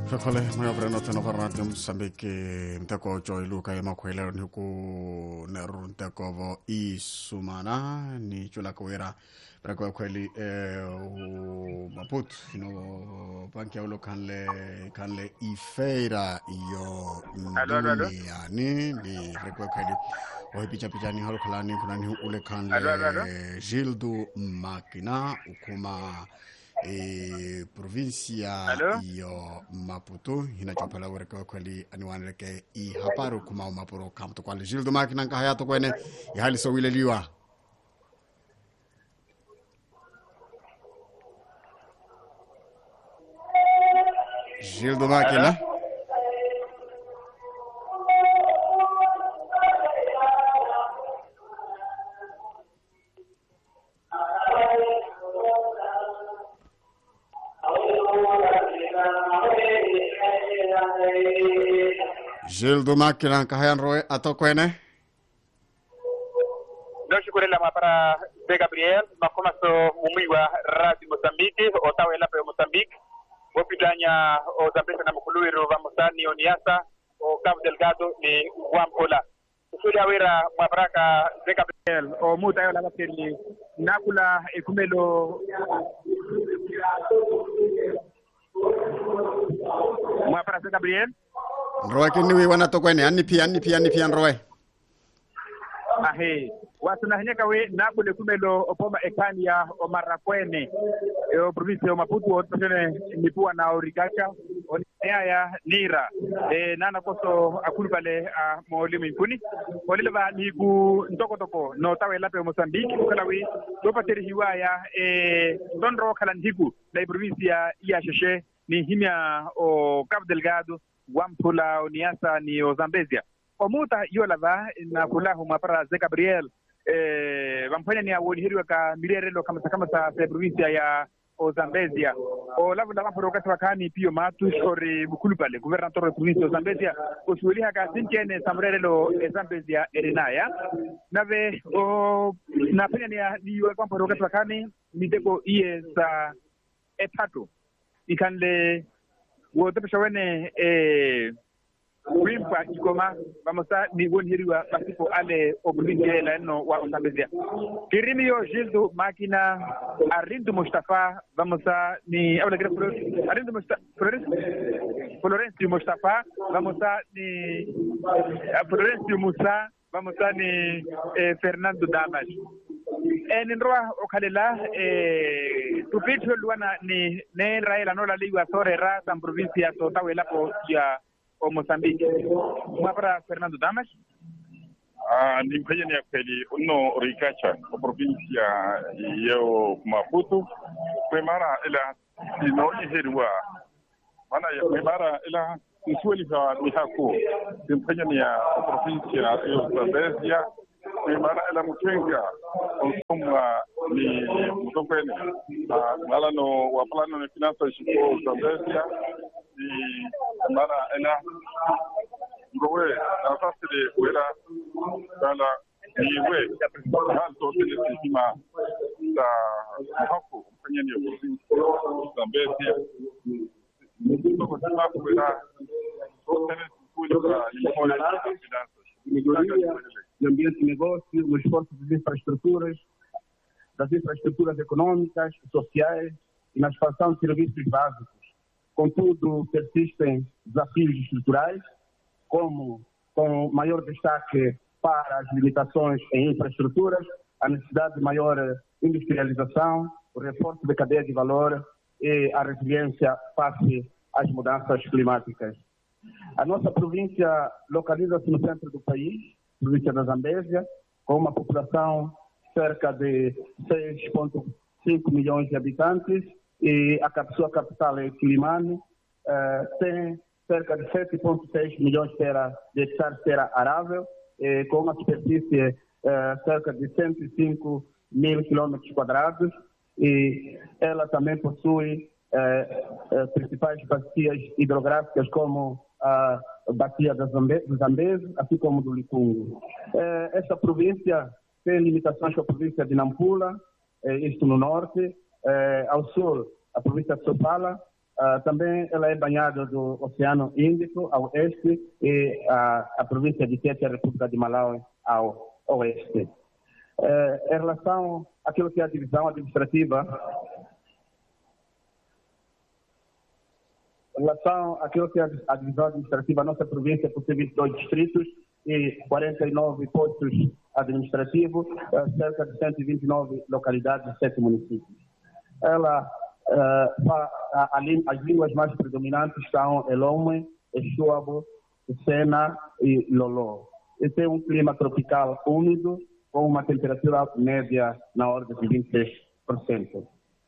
Shakole moyo breno teno parnati Mozambique mteko joy luka ya makwele niku neru mteko vo isumana ni chula kawera breko kweli Maputo no banki ya ulo kanle ifeira iyo dunia ni breko kweli ohi picha ni halo kalani kuna ni ule kanle Gildo Makina ukuma provincia iyo Maputo hinachopela wereka kweli aniwaneleke I haparu kuma mapuro kamto kwali Gildo Makina nkahayato kwene ihali so wile liwa Gildo Makina Gildo Makina kahayan roe ato kwene Noshukuru para de Gabriel makomaso mumiwa Radio Mozambique otawe la pe Mozambique wopidanya o Zambia na mukuluiro vamosani oniasa o Cabo Delgado ni Wampola usuli awira mabaraka de Gabriel o muta la bakeli nakula ekumelo para de Gabriel roe kini wana to kwene anni pi roe ahe watu na hanyaka we nakule kumelo opoma ekania o Marakwene o province o Maputo o tene nipua na orikacha oniaya nira nana koso akulbale a molimo impuni olile ba niku ndokotoko no tawe lape o Mozambique kala we do pateri hiwaya donro kala ndiku na province ya sheshe ni himia o Cabo Delgado Wampola oniasa ni o Zambezia omuta yola ba na kulahu mapara ze Gabriel vampanya ni awoni hiriwa ka milierelo kama sa provincia ya o Zambezia o lavu la vamporo kati wakani pio matu ori bukulupale gubernatore provincia o Zambezia o sueliha ka sintiene samrerelo Zambezia erinaya nave o na penya ni yo vamporo kati wakani mideko iye sa etato ikanle wo tepeshawene wimpa ikoma bamosa ni won hiriwa basipo ale oblige la no wa Zambezia kirimi yo Gildo Makina Arindu Mustafa bamosa ni awla gira Arindu Mustafa Florencio Mustafa bamosa ni Florencio Musa bamosa ni Fernando Damas enroa okalela tupitho luana ni ne Raila no la liga sore ra san provincia to tawela po ya o Mozambique para Fernando Damas ni mpenya ni kweli uno rikacha o provincia yo Maputo mara ila ino ihirwa mana ya mara ila nisweli za ni hako mpenya ni provincia yo Zambezia mara ila mtenga usomwa ni mtokweni mala no wa plano ni finanza shiko Zambezia ni mara ila ngowe nafasi de wera kala niwe hato tele sima sa hapo kwenye ni province Zambezia kwa sababu wera tele kuja ni melhoria do ambiente de negócio, no esforço das infraestruturas econômicas, sociais e na expansão de serviços básicos. Contudo, persistem desafios estruturais, como com maior destaque para as limitações em infraestruturas, a necessidade de maior industrialização, o reforço da cadeia de valor e a resiliência face às mudanças climáticas. A nossa província localiza-se no centro do país, província da Zambésia, com uma população cerca de 6,5 milhões de habitantes e a sua capital é Quilimane, tem cerca de 7,6 milhões de hectares de terra arável, com uma superfície cerca de 105 mil quilômetros quadrados e ela também possui principais bacias hidrográficas como a bacia do Zambeze, assim como do Licungo. Esta província tem limitações com a província de Nampula, isto no norte, ao sul a província de Sofala, Também ela é banhada do Oceano Índico ao oeste e a província de Tete, a República de Malawi, ao oeste. Em relação àquilo que é a divisão administrativa, a nossa província possui 22 distritos e 49 postos administrativos, cerca de 129 localidades e 7 municípios. As línguas mais predominantes são Elome, Exuabo, Sena e Loló. E tem um clima tropical úmido, com uma temperatura média na ordem de 26%.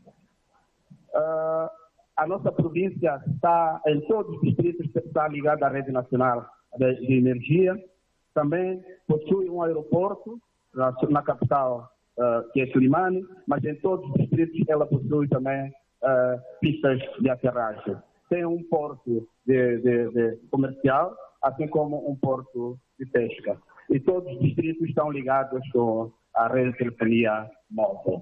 A nossa província está, em todos os distritos, está ligada à rede nacional de energia. Também possui um aeroporto na capital, que é Sulimane, mas em todos os distritos ela possui também pistas de aterragem. Tem um porto de comercial, assim como um porto de pesca. E todos os distritos estão ligados com a rede de telefonia móvel.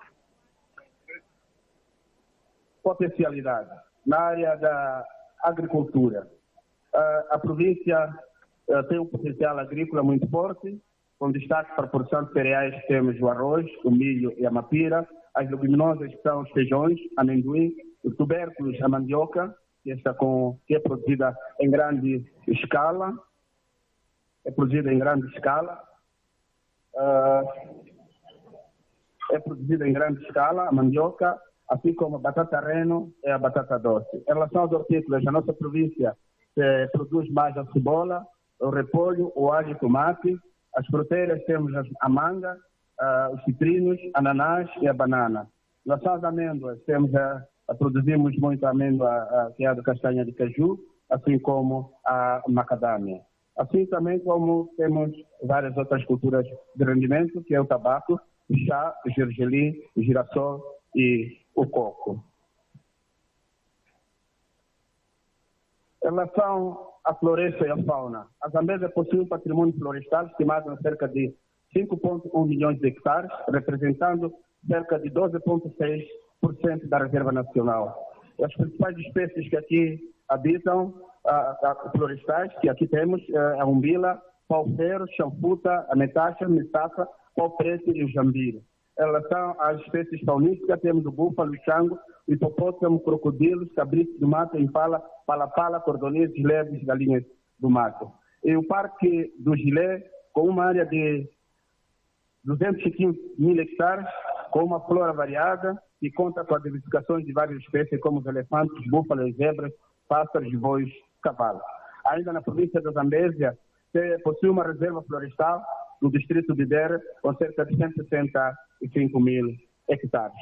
Potencialidade. Na área da agricultura, a província tem um potencial agrícola muito forte, com destaque para a produção de cereais. Temos o arroz, o milho e a mapira. As leguminosas são os feijões, amendoim, os tubérculos, a mandioca, que é produzida em grande escala. A mandioca, assim como a batata reno e a batata doce. Em relação aos hortícolas, a nossa província produz mais a cebola, o repolho, o alho e o tomate. As fruteiras temos a manga, os citrinos, ananás e a banana. Em relação às amêndoas, produzimos muito a amêndoa, que é a de castanha de caju, assim como a macadâmia. Assim também como temos várias outras culturas de rendimento, que é o tabaco, o chá, o gergelim, o girassol e o coco. Em relação à floresta e à fauna, a Zambésia possui um patrimônio florestal estimado em cerca de 5,1 milhões de hectares, representando cerca de 12,6% da reserva nacional. E as principais espécies que aqui habitam, florestais, que aqui temos, a umbila, pau-ferro, champuta, a metaxa, mestaca, pau preto e o jambiro. Em relação às espécies faunísticas, temos o búfalo, o chango, o hipopótamo, crocodilos, cabritos do mato, impala, pala-pala, cordoneses, lebres, galinhas do mato. E o Parque do Gilé, com uma área de 215 mil hectares, com uma flora variada, e conta com a diversificação de várias espécies, como os elefantes, búfalos, zebras, pássaros, bois, cavalos. Ainda na província da Zambésia, possui uma reserva florestal no distrito de Dere, com cerca de 165 mil hectares.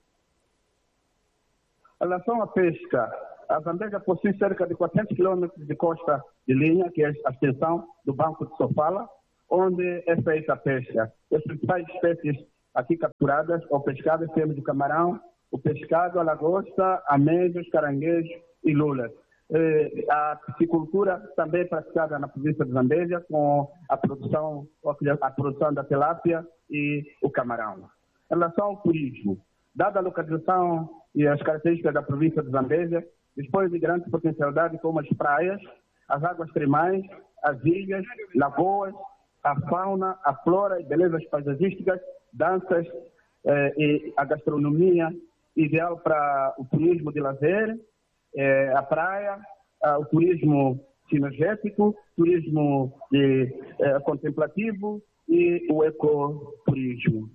Em relação à pesca, a Zambésia possui cerca de 400 quilômetros de costa de linha, que é a extensão do Banco de Sofala, onde é feita a pesca. As principais espécies aqui capturadas ou pescadas temos o camarão, o pescado, a lagosta, amêijoas, caranguejos e lulas. A piscicultura também é praticada na província de Zambésia, com a produção da tilápia e o camarão. Em relação ao turismo, dada a localização e as características da província de Zambésia, dispõe de grande potencialidade como as praias, as águas termais, as ilhas, lagoas, a fauna, a flora e belezas paisagísticas, danças e a gastronomia, ideal para o turismo de lazer, a praia, o turismo sinergético, turismo contemplativo e o ecoturismo.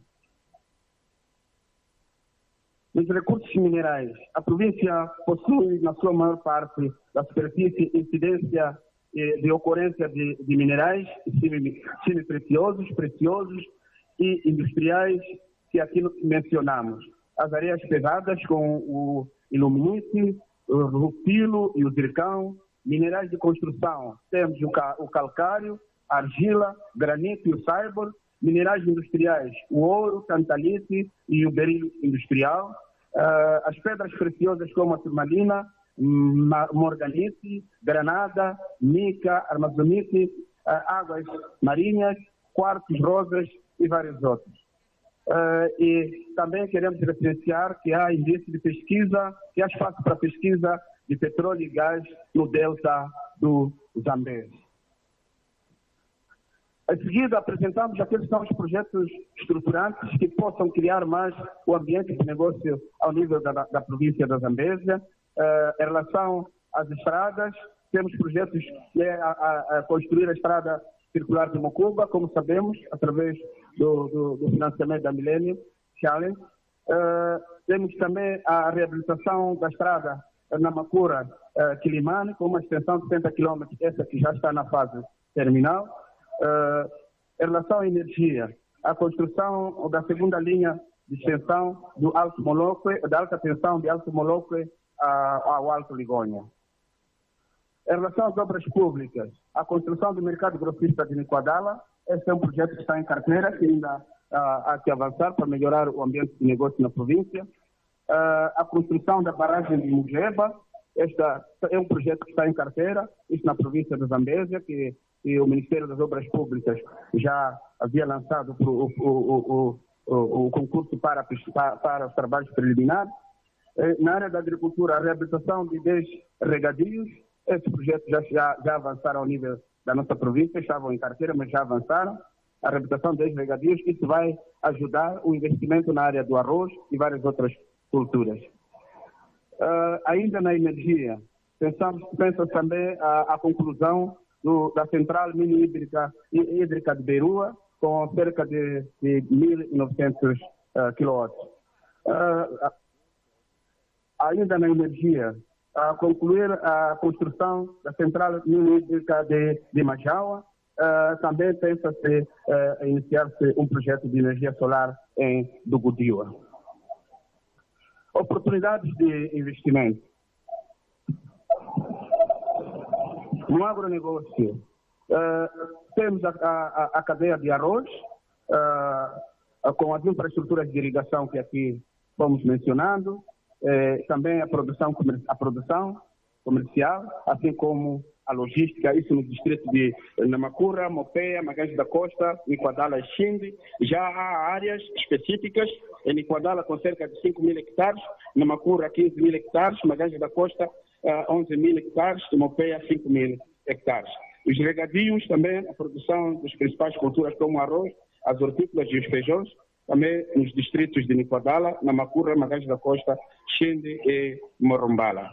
Nos recursos minerais, a província possui, na sua maior parte da superfície, incidência de ocorrência de minerais semipreciosos, preciosos e industriais que aqui mencionamos. As areias pesadas com o iluminite, o rufilo e o zircão. Minerais de construção, temos o calcário, a argila, granito e o saibor. Minerais industriais, o ouro, tantalite e o berilo industrial. As pedras preciosas como a turmalina, morganite, granada, mica, armazonite, águas marinhas, quartos, rosas e vários outros. E também queremos referenciar que há indício de pesquisa, que há espaço para pesquisa de petróleo e gás no delta do Zambeze. Em seguida, apresentamos aqueles que são os projetos estruturantes que possam criar mais o ambiente de negócio ao nível da província da Zambésia. Em relação às estradas, temos projetos a construir a estrada circular de Mocuba, como sabemos, através do financiamento da Millennium Challenge. Temos também a reabilitação da estrada Namacura Quilimane, com uma extensão de 70 km, essa que já está na fase terminal. Em relação à energia, a construção da segunda linha de extensão do Alto Moloque, da alta tensão de Alto Moloque ao Alto Ligonha. Em relação às obras públicas, a construção do mercado grossista de Niquadala, este é um projeto que está em carteira, que ainda há que avançar para melhorar o ambiente de negócio na província. A construção da barragem de Mugeba, este é um projeto que está em carteira, isso na província de Zambésia, que o Ministério das Obras Públicas já havia lançado o concurso para os trabalhos preliminares. Na área da agricultura, a reabilitação de 10 regadios, esses projetos já avançaram ao nível da nossa província, estavam em carteira, mas já avançaram. A reabilitação de 10 regadios, isso vai ajudar o investimento na área do arroz e várias outras culturas. Ainda na energia, pensa também a conclusão da central mini-hídrica de Beirua, com cerca de 1.900 kW. Ainda na energia, concluir a construção da central mini-hídrica de Majaua. Também pensa-se iniciar-se um projeto de energia solar em Dugudiwa. Oportunidades de investimento. No agronegócio, temos a cadeia de arroz, com as infraestruturas de irrigação que aqui vamos mencionando, também a produção comercial, assim como a logística, isso no distrito de Namacura, Mopeia, Magães da Costa, Niquadala e Xindi. Já há áreas específicas, em Niquadala com cerca de 5.000 hectares, Namacura 15.000 hectares, Magães da Costa 11.000 hectares e Mopeia 5.000 hectares. Os regadios também, a produção das principais culturas como o arroz, as hortícolas e os feijões, também nos distritos de Niquadala, Namacura, Magães da Costa, Xindi e Morumbala.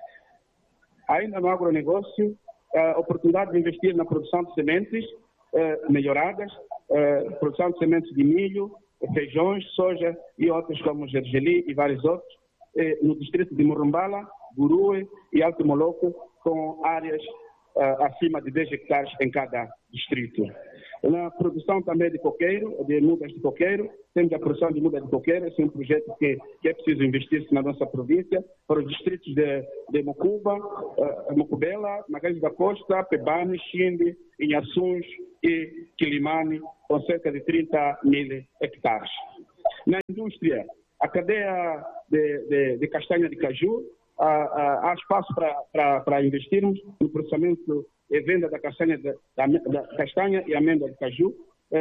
Ainda no agronegócio, a oportunidade de investir na produção de sementes melhoradas, produção de sementes de milho, feijões, soja e outros como gergelim e vários outros, no distrito de Morumbala, Gurue e Alto Moloco, com áreas acima de 10 hectares em cada distrito. Na produção também de coqueiro, de mudas de coqueiro, temos a produção de muda de coqueiro, esse é um projeto que é preciso investir-se na nossa província, para os distritos de Mocuba, Mocubela, Magães da Costa, Pebane, Xindi, Inhaçuns e Quilimane, com cerca de 30.000 hectares. Na indústria, a cadeia de castanha de caju, há espaço para investirmos no processamento e venda da castanha, da castanha e amêndoa de caju,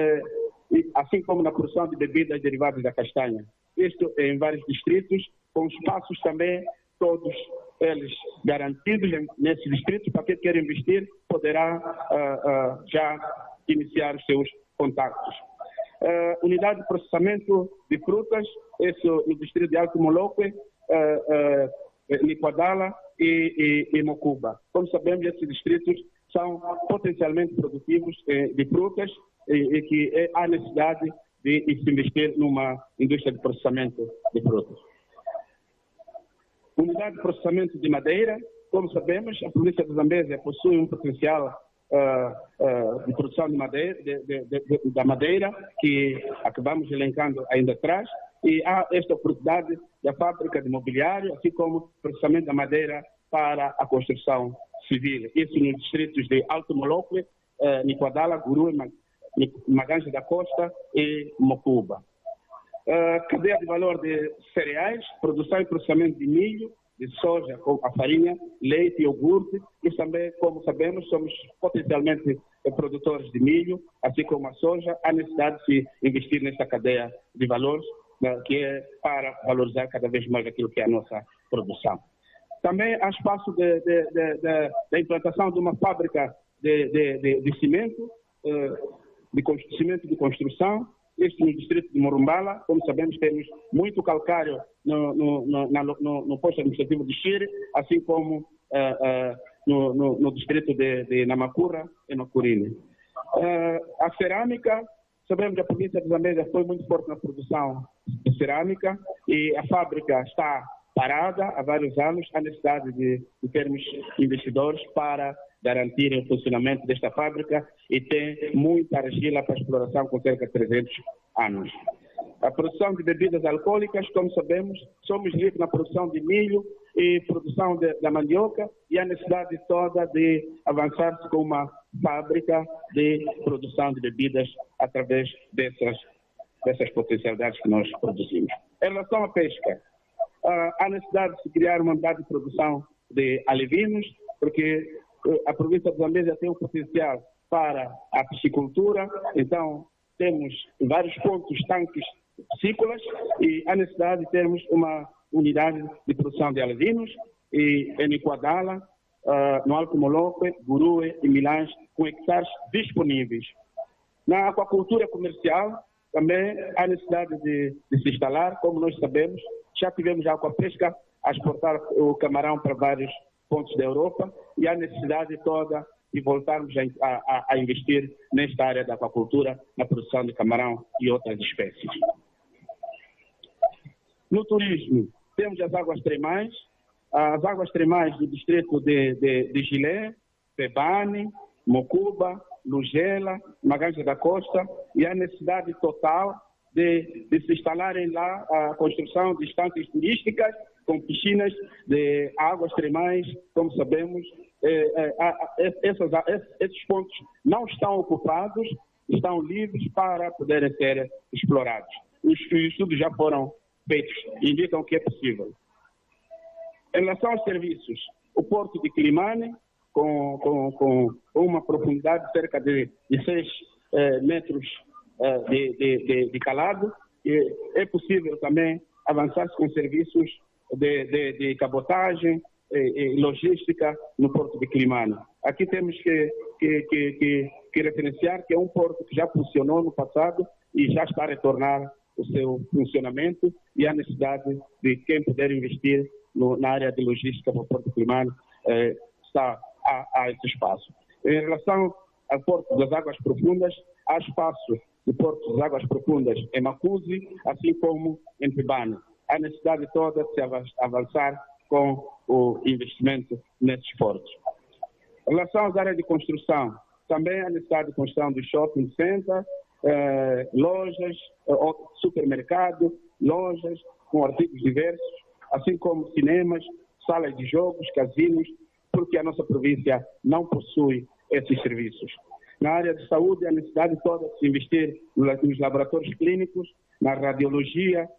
assim como na produção de bebidas derivadas da castanha. Isto em vários distritos, com espaços também, todos eles garantidos nesses distritos, para quem quer investir, poderá já iniciar os seus contactos. Unidade de processamento de frutas, isso no distrito de Alto Moloque, Niquadala e Mocuba. Como sabemos, esses distritos são potencialmente produtivos de frutas e que há necessidade de se investir numa indústria de processamento de frutas. Unidade de processamento de madeira, como sabemos, a província de Zambésia possui um potencial de produção de madeira, da madeira, que acabamos elencando ainda atrás, e há esta oportunidade da fábrica de mobiliário, assim como processamento da madeira para a construção civil. Isso nos distritos de Alto Moloque, Niquadala, Gurue, Magães da Costa e Mocuba. Cadeia de valor de cereais, produção e processamento de milho, de soja, com a farinha, leite, iogurte, e também, como sabemos, somos potencialmente produtores de milho, assim como a soja. Há necessidade de se investir nessa cadeia de valores, que é para valorizar cada vez mais aquilo que é a nossa produção. Também há espaço da implantação de uma fábrica de cimento, cimento de construção, este no distrito de Morumbala. Como sabemos, temos muito calcário no posto administrativo de Xire, assim como no distrito de Namacura e no Curine. A cerâmica, sabemos que a província de Zambésia foi muito forte na produção de cerâmica e a fábrica está parada há vários anos. Há necessidade de termos investidores para garantir o funcionamento desta fábrica e tem muita argila para exploração com cerca de 300 anos. A produção de bebidas alcoólicas, como sabemos, somos ricos na produção de milho e produção da mandioca, e a necessidade toda de avançar-se com uma fábrica de produção de bebidas através dessas potencialidades que nós produzimos. Em relação à pesca, há necessidade de se criar uma unidade de produção de alevinos, porque a província de Zambésia tem um potencial para a piscicultura, então temos vários pontos, tanques piscícolas, e há necessidade de termos uma unidade de produção de alevinos, e em Iguadala, no Alto Molope, Gurue e Milange, com hectares disponíveis. Na aquacultura comercial, também há necessidade de se instalar. Como nós sabemos, já tivemos a aquapesca a exportar o camarão para vários pontos da Europa, e há necessidade toda de voltarmos a investir nesta área da aquacultura, na produção de camarão e outras espécies. No turismo, temos as águas termais. As águas termais do distrito de Gilé, Pebane, Mocuba, Lugela, Maganja da Costa, e há necessidade total de se instalarem lá a construção de estantes turísticas com piscinas de águas termais. Como sabemos, esses pontos não estão ocupados, estão livres para poderem ser explorados. Os estudos já foram feitos e indicam que é possível. Em relação aos serviços, o porto de Quilimane, com uma profundidade de cerca de 6 metros de calado, é possível também avançar-se com serviços de cabotagem e logística no porto de Quilimane. Aqui temos que referenciar que é um porto que já funcionou no passado e já está a retornar o seu funcionamento, e há necessidade de quem puder investir na área de logística para o porto de Quilimane, há esse espaço. Em relação ao porto das águas profundas, há espaço de portos das águas profundas em Macuzi, assim como em Pebane. Há necessidade toda de se avançar com o investimento nesses portos. Em relação às áreas de construção, também há necessidade de construção de shopping center, lojas, supermercado, lojas com artigos diversos, assim como cinemas, salas de jogos, casinos, porque a nossa província não possui esses serviços. Na área de saúde, a necessidade toda de se investir nos laboratórios clínicos, na radiologia,